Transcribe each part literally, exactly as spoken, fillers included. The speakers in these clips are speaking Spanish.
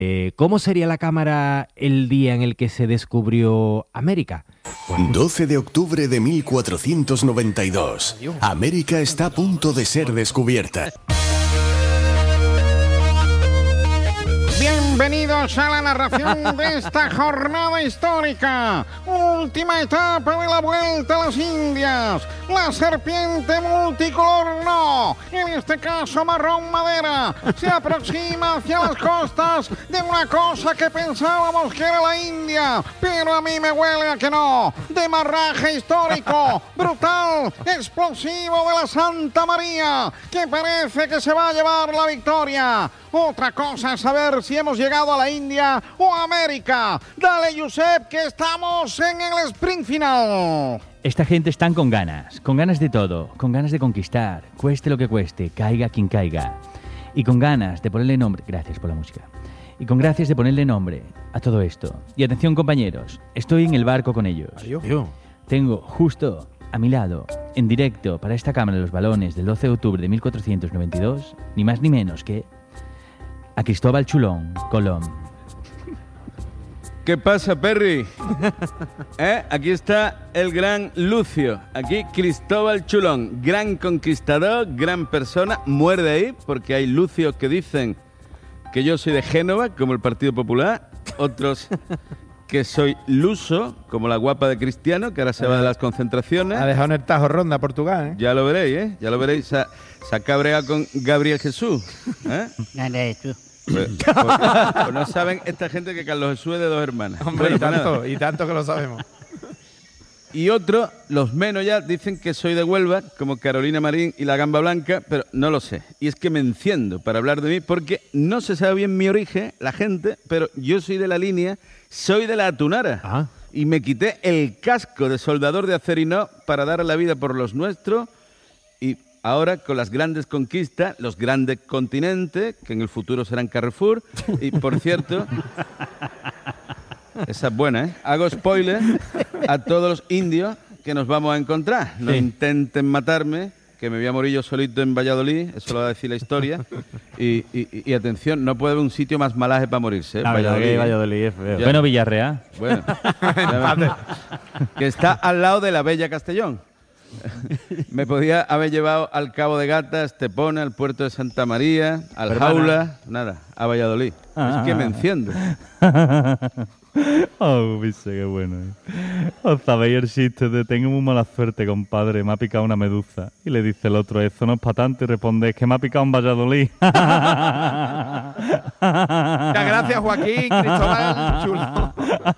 Eh, ¿Cómo sería la cámara el día en el que se descubrió América? Pues... doce de octubre de mil cuatrocientos noventa y dos. América está a punto de ser descubierta. Bienvenidos a la narración de esta jornada histórica. Última etapa de la Vuelta a las Indias. La serpiente multicolor no, en este caso marrón madera, se aproxima hacia las costas de una cosa que pensábamos que era la India, pero a mí me huele a que no. Demarraje histórico, brutal, explosivo de la Santa María, que parece que se va a llevar la victoria. Otra cosa es saber si hemos llegado a la India o a América. Dale, Josep, que estamos en el sprint final. Esta gente están con ganas, con ganas de todo, con ganas de conquistar, cueste lo que cueste, caiga quien caiga. Y con ganas de ponerle nombre... Gracias por la música. Y con gracias de ponerle nombre a todo esto. Y atención, compañeros, estoy en el barco con ellos. Adiós. Tengo justo a mi lado, en directo para esta Cámara de los Balones del doce de octubre de mil cuatrocientos noventa y dos, ni más ni menos que... a Cristóbal Chulón Colón. ¿Qué pasa, Perry? ¿Eh? Aquí está el gran Lucio. Aquí Cristóbal Chulón, gran conquistador, gran persona. Muerde ahí, porque hay lucios que dicen que yo soy de Génova, como el Partido Popular. Otros que soy luso, como la guapa de Cristiano, que ahora se va de las concentraciones. Ha dejado en el Tajo Ronda, Portugal, ¿eh? Ya lo veréis, ¿eh? Ya lo veréis. Se ha, se ha cabreado con Gabriel Jesús. ¿Eh? Nada, tú. Pues, pues, pues no saben esta gente que Carlos Jesús es de dos hermanas. Hombre, bueno, y tanto, pues y tanto que lo sabemos. Y otros, los menos ya, dicen que soy de Huelva, como Carolina Marín y la Gamba Blanca, pero no lo sé. Y es que me enciendo para hablar de mí porque no se sabe bien mi origen, la gente, pero yo soy de la línea, soy de la Atunara. Ah. Y me quité el casco de soldador de Acerino para dar la vida por los nuestros. Y ahora, con las grandes conquistas, los grandes continentes, que en el futuro serán Carrefour. Y, por cierto, esa es buena, ¿eh? Hago spoiler a todos los indios que nos vamos a encontrar. No Sí. intenten matarme, que me voy a morir yo solito en Valladolid, eso lo va a decir la historia. Y, y, y atención, no puede haber un sitio más malaje para morirse, ¿eh? La verdad que Valladolid es feo. Bueno, Villarreal. Bueno, que está al lado de la bella Castellón. Me podía haber llevado al Cabo de Gata, a Estepona, al puerto de Santa María, al Pero Jaula, nada, a Valladolid. Ah, es que ah, me ah. enciendo. Oh, viste, qué bueno, ¿eh? ¿Os sabéis el chiste de tengo muy mala suerte, compadre? Me ha picado una medusa. Y le dice el otro, eso no es para tanto. Y responde, es que me ha picado un Valladolid. Muchas gracias, Joaquín, Cristóbal Chulón.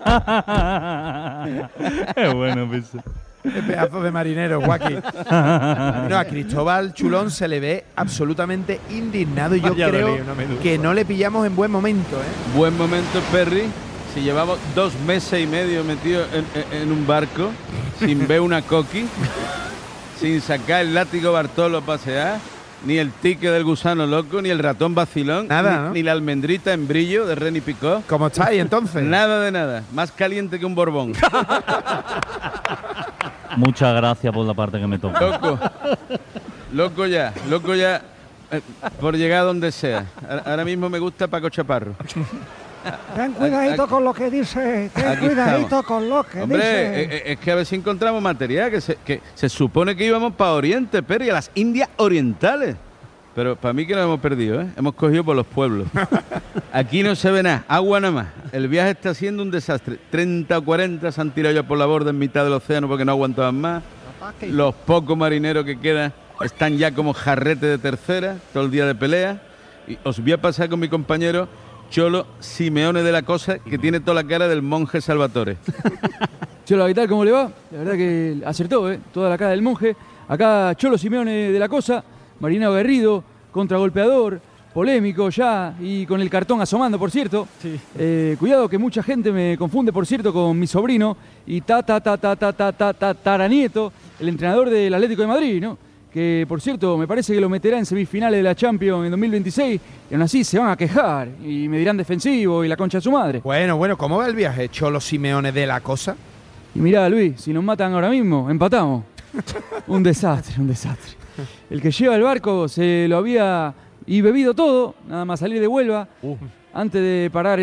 Qué bueno, viste. Qué pedazo de marinero, Joaquín. No, a Cristóbal Chulón se le ve absolutamente indignado y yo Valladolid, creo una medusa. que no le pillamos en buen momento, ¿eh? Buen momento, Perry. Si llevamos dos meses y medio metidos en, en- en un barco, sin ver una coqui, sin sacar el látigo Bartolo a pasear, ni el tique del gusano loco, ni el ratón vacilón, Nada, ni, ¿no? ni la almendrita en brillo de Reni Picot. ¿Cómo estáis entonces? Nada de nada. Más caliente que un borbón. Muchas gracias por la parte que me toca. Loco. Loco ya. Loco ya eh, por llegar a donde sea. A- Ahora mismo me gusta Paco Chaparro. Ten cuidadito con lo que dice, ten Aquí cuidadito estamos. con lo que Hombre, dice. eh, eh, es que a ver si encontramos material, que se, que se supone que íbamos para Oriente, Peri, a las Indias Orientales. Pero para mí que nos hemos perdido, ¿eh? Hemos cogido por los pueblos. Aquí no se ve nada, agua nada más. El viaje está siendo un desastre. treinta o cuarenta se han tirado ya por la borda en mitad del océano porque no aguantaban más. Los pocos marineros que quedan están ya como jarrete de tercera, todo el día de pelea. Y os voy a pasar con mi compañero Cholo Simeone de la Cosa, que tiene toda la cara del monje Salvatore. Cholo, ¿qué tal? ¿Cómo le va? La verdad que acertó, ¿eh? Toda la cara del monje. Acá Cholo Simeone de la Cosa, marinero aguerrido, contragolpeador, polémico ya y con el cartón asomando, por cierto. Sí. Eh, cuidado que mucha gente me confunde, por cierto, con mi sobrino y ta ta ta ta ta ta ta ta taranieto, el entrenador del Atlético de Madrid, ¿no? Que, por cierto, me parece que lo meterá en semifinales de la Champions en dos mil veintiséis y aún así se van a quejar y me dirán defensivo y la concha de su madre. Bueno, bueno, ¿cómo va el viaje, Cholo Simeone de la Cosa? Y mirá, Luis, si nos matan ahora mismo, empatamos. Un desastre, un desastre. El que lleva el barco se lo había y bebido todo, nada más salir de Huelva. Uh. antes de parar